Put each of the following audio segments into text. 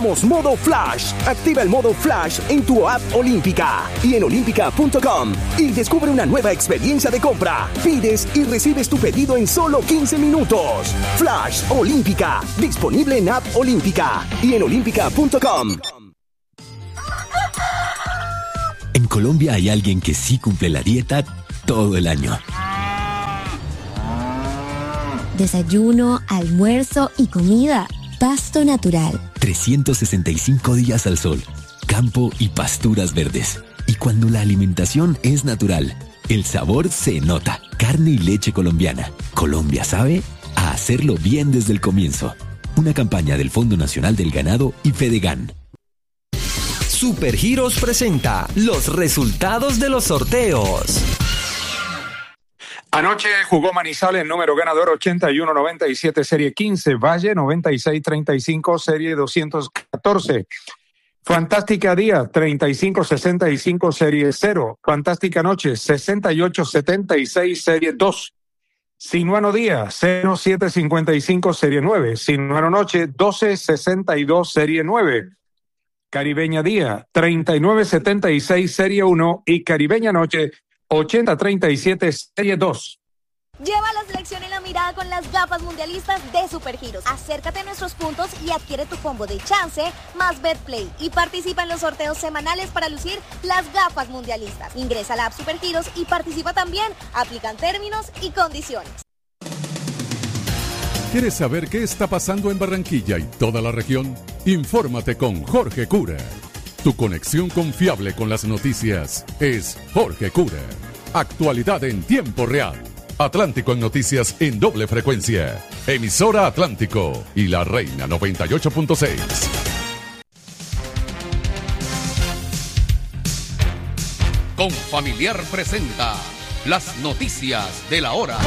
Modo Flash. Activa el modo Flash en tu app Olímpica y en olímpica.com y descubre una nueva experiencia de compra. Pides y recibes tu pedido en solo 15 minutos. Flash Olímpica. Disponible en app Olímpica y en olímpica.com. En Colombia hay alguien que sí cumple la dieta todo el año. Desayuno, almuerzo y comida. Pasto natural. 365 días al sol, campo y pasturas verdes. Y cuando la alimentación es natural, el sabor se nota. Carne y leche colombiana. Colombia sabe a hacerlo bien desde el comienzo. Una campaña del Fondo Nacional del Ganado y Fedegan. Supergiros presenta los resultados de los sorteos. Anoche jugó Manizales, número ganador 81-97, serie 15, Valle 96-35, serie 214. Fantástica Día 35-65, serie 0. Fantástica Noche 68-76, serie 2. Sinuano Día 07-55, serie 9. Sinuano Noche 12-62, serie 9. Caribeña Día 39-76, serie 1 y Caribeña Noche 80-37, serie 2. Lleva la selección en la mirada con las gafas mundialistas de Supergiros. Acércate a nuestros puntos y adquiere tu combo de chance más BetPlay y participa en los sorteos semanales para lucir las gafas mundialistas. Ingresa a la app Supergiros y participa también. Aplican términos y condiciones. ¿Quieres saber qué está pasando en Barranquilla y toda la región? Infórmate con Jorge Cura. Tu conexión confiable con las noticias es Jorge Cura. Actualidad en tiempo real. Atlántico en noticias en doble frecuencia. Emisora Atlántico y La Reina 98.6. Confamiliar presenta las noticias de la hora.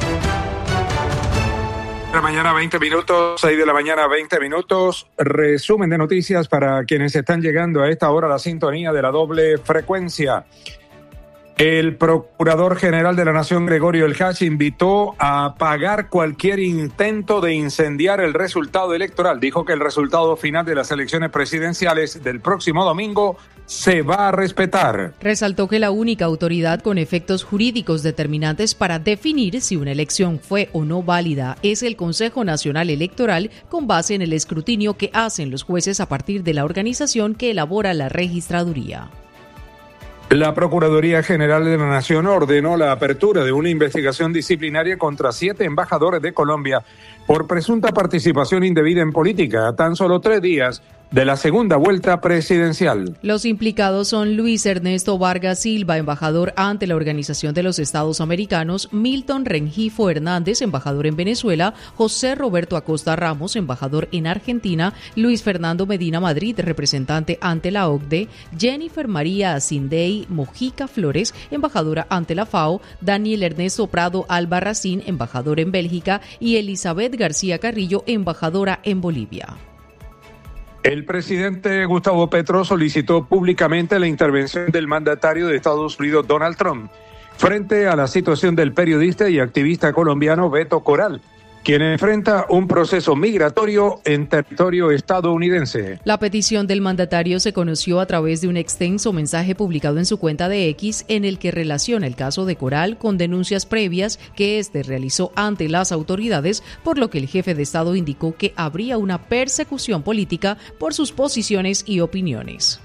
De la mañana 20 minutos, 6 de la mañana 20 minutos. Resumen de noticias para quienes están llegando a esta hora a la sintonía de la doble frecuencia. El Procurador General de la Nación, Gregorio El Hach, invitó a apagar cualquier intento de incendiar el resultado electoral. Dijo que el resultado final de las elecciones presidenciales del próximo domingo se va a respetar. Resaltó que la única autoridad con efectos jurídicos determinantes para definir si una elección fue o no válida es el Consejo Nacional Electoral, con base en el escrutinio que hacen los jueces a partir de la organización que elabora la registraduría. La Procuraduría General de la Nación ordenó la apertura de una investigación disciplinaria contra 7 embajadores de Colombia por presunta participación indebida en política a tan solo 3 días de la segunda vuelta presidencial. Los implicados son Luis Ernesto Vargas Silva, embajador ante la Organización de los Estados Americanos, Milton Rengifo Hernández, embajador en Venezuela, José Roberto Acosta Ramos, embajador en Argentina, Luis Fernando Medina Madrid, representante ante la OCDE, Jennifer María Acindey Mojica Flores, embajadora ante la FAO, Daniel Ernesto Prado Albarracín, embajador en Bélgica, y Elizabeth García Carrillo, embajadora en Bolivia. El presidente Gustavo Petro solicitó públicamente la intervención del mandatario de Estados Unidos, Donald Trump, frente a la situación del periodista y activista colombiano Beto Coral, quien enfrenta un proceso migratorio en territorio estadounidense. La petición del mandatario se conoció a través de un extenso mensaje publicado en su cuenta de X, en el que relaciona el caso de Coral con denuncias previas que éste realizó ante las autoridades, por lo que el jefe de Estado indicó que habría una persecución política por sus posiciones y opiniones.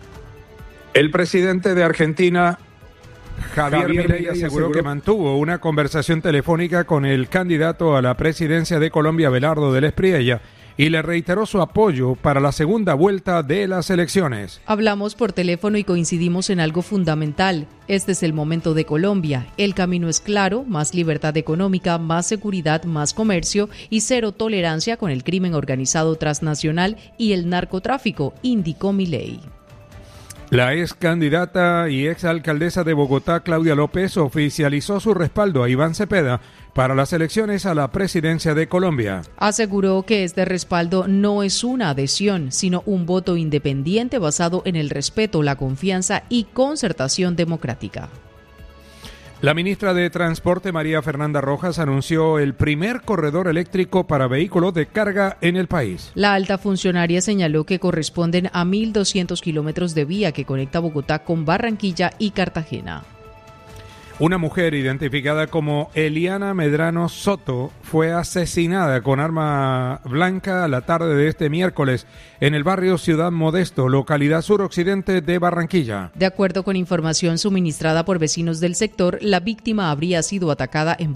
El presidente de Argentina, Javier Milei, aseguró que mantuvo una conversación telefónica con el candidato a la presidencia de Colombia, Abelardo del Espriella, y le reiteró su apoyo para la segunda vuelta de las elecciones. Hablamos por teléfono y coincidimos en algo fundamental. Este es el momento de Colombia. El camino es claro: más libertad económica, más seguridad, más comercio y cero tolerancia con el crimen organizado transnacional y el narcotráfico, indicó Milei. La ex candidata y ex alcaldesa de Bogotá, Claudia López, oficializó su respaldo a Iván Cepeda para las elecciones a la presidencia de Colombia. Aseguró que este respaldo no es una adhesión, sino un voto independiente basado en el respeto, la confianza y concertación democrática. La ministra de Transporte, María Fernanda Rojas, anunció el primer corredor eléctrico para vehículos de carga en el país. La alta funcionaria señaló que corresponden a 1.200 kilómetros de vía que conecta Bogotá con Barranquilla y Cartagena. Una mujer identificada como Eliana Medrano Soto fue asesinada con arma blanca la tarde de este miércoles en el barrio Ciudad Modesto, localidad suroccidente de Barranquilla. De acuerdo con información suministrada por vecinos del sector, la víctima habría sido atacada en